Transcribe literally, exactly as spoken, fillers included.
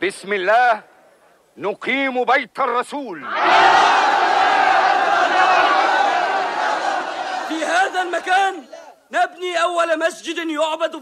بسم الله نقيم بيت الرسول. في هذا المكان نبني أول مسجد يعبد